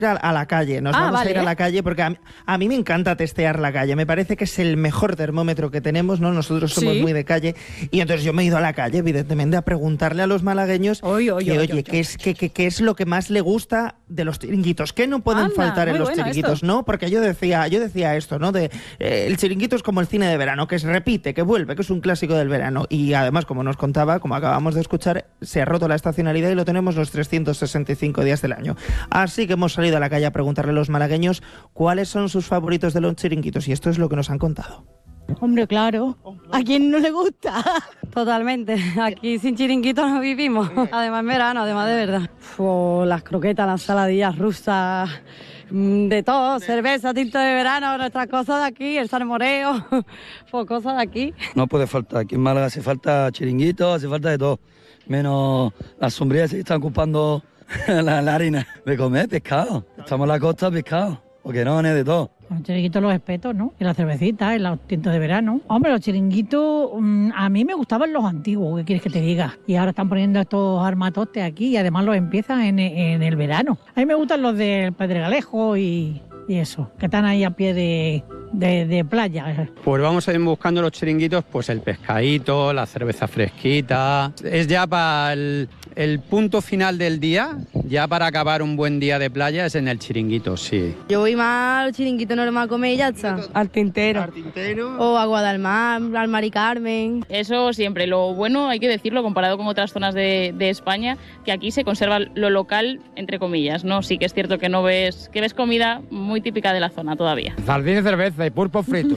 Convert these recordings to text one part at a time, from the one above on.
a la calle, nos vamos a ir a la calle porque a mí me encanta testear la calle, me parece que es el mejor termómetro que tenemos, ¿no? Nosotros somos muy de calle y entonces yo me he ido a la calle, evidentemente, a preguntarle a los malagueños qué es lo que más le gusta de los chiringuitos, qué no pueden faltar en los chiringuitos, esto. ¿No? Porque yo decía esto, ¿no? El chiringuito es como el cine de verano, que se repite, que vuelve, que es un clásico del verano y además, como nos contaba, como acabamos de escuchar, se ha roto la estacionalidad y lo tenemos los 365 días del año. Así que hemos salido a la calle a preguntarle a los malagueños cuáles son sus favoritos de los chiringuitos y esto es lo que nos han contado. Hombre, claro, ¿a quién no le gusta? Totalmente, aquí sin chiringuitos no vivimos, además en verano, además de verdad. Las croquetas, las saladillas rusas, de todo, cerveza, tinto de verano, nuestras cosas de aquí, el salmoreo, cosas de aquí. No puede faltar, aquí en Málaga hace falta chiringuitos, hace falta de todo, menos las sombrillas que están ocupando la harina de comer pescado. Estamos en la costa, pescado, boquerones, de todo. Los chiringuitos, los espetos, ¿no? Y las cervecitas, y los tintos de verano. Hombre, los chiringuitos, a mí me gustaban los antiguos, ¿qué quieres que te diga? Y ahora están poniendo estos armatoste aquí y además los empiezan en el verano. A mí me gustan los del Pedregalejo y eso, que están ahí a pie de playa. Pues vamos a ir buscando los chiringuitos, pues el pescadito, la cerveza fresquita. Es ya para el punto final del día, ya para acabar un buen día de playa, es en el chiringuito, sí. Yo voy más al chiringuito normal a comer y ya está. Al Tintero. O a Guadalmar, al Mari Carmen. Eso siempre. Lo bueno, hay que decirlo, comparado con otras zonas de España, que aquí se conserva lo local, entre comillas, ¿no? Sí que es cierto que ves comida muy típica de la zona todavía. Sardina y cerveza y pulpo frito.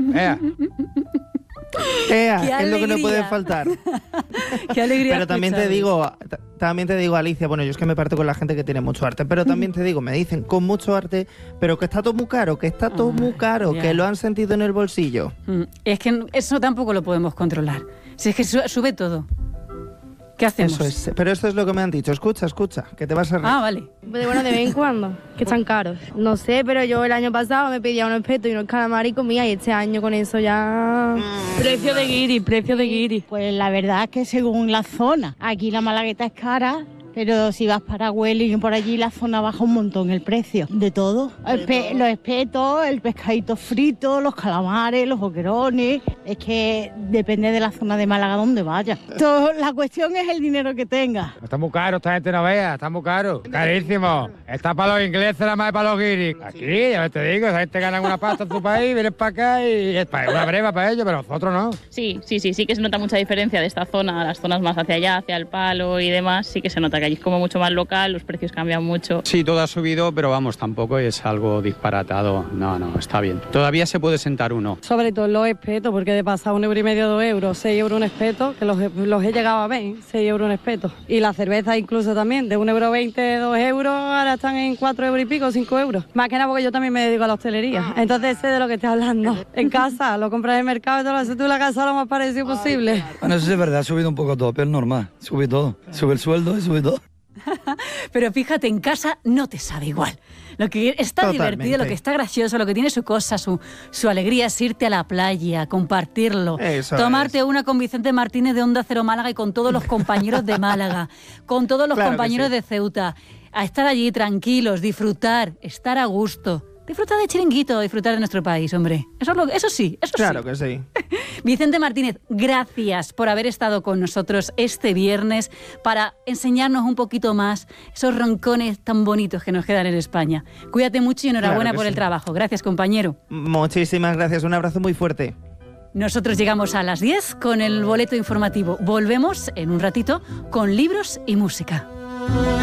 Es lo que no puede faltar. Qué alegría. Pero también te digo, Alicia, bueno, yo es que me parto con la gente que tiene mucho arte, pero también te digo, me dicen con mucho arte, pero que está todo muy caro, que lo han sentido en el bolsillo. Es que eso tampoco lo podemos controlar. Si es que sube todo. ¿Qué hacemos? Eso es, pero esto es lo que me han dicho. Escucha, que te vas a reír. Vale. Bueno, de vez en cuando, que están caros. No sé, pero yo el año pasado me pedía unos espetos y unos calamares y comía, y este año con eso ya... Precio de guiri. Pues la verdad es que según la zona, aquí la malagueta es cara, pero si vas para Huelva y por allí la zona baja un montón el precio. De todo. Los espetos, el pescadito frito, los calamares, los boquerones. Es que depende de la zona de Málaga donde vayas. La cuestión es el dinero que tengas. Está muy caro, esta gente no vea, está muy caro. Carísimo. Está para los ingleses, nada más para los guiris. Aquí, ya te digo, esa gente gana una pasta en tu país, vienes para acá y es una breva para ellos, pero nosotros no. Sí que se nota mucha diferencia de esta zona a las zonas más hacia allá, hacia el Palo y demás. Sí que se nota que allí es como mucho más local, los precios cambian mucho. Sí, todo ha subido, pero vamos, tampoco es algo disparatado. No, está bien. Todavía se puede sentar uno. Sobre todo los espetos, porque de pasar 1,5 €, 2 €, 6 € un espeto, que los he llegado a ver, 6 € un espeto. Y la cerveza incluso también, de 1,20 €, 2 €, ahora están en 4 € y pico, 5 €. Más que nada porque yo también me dedico a la hostelería. Entonces sé de lo que estoy hablando. En casa, lo compras en el mercado y te lo haces tú en la casa lo más parecido posible. Bueno, eso es verdad, ha subido un poco todo, pero es normal. Sube todo. Sube el sueldo y sube todo. Pero fíjate, en casa no te sabe igual. Lo que está divertido, lo que está gracioso, lo que tiene su cosa, su alegría es irte a la playa, compartirlo, tomarte una con Vicente Martínez de Onda Cero Málaga y con todos los compañeros de Málaga, con todos los compañeros de Ceuta, a estar allí tranquilos, disfrutar, estar a gusto. Disfrutar de chiringuito, disfrutar de nuestro país, hombre. Eso sí. Claro que sí. Vicente Martínez, gracias por haber estado con nosotros este viernes para enseñarnos un poquito más esos rincones tan bonitos que nos quedan en España. Cuídate mucho y enhorabuena por el trabajo. Gracias, compañero. Muchísimas gracias. Un abrazo muy fuerte. Nosotros llegamos a las 10 con el boleto informativo. Volvemos en un ratito con libros y música.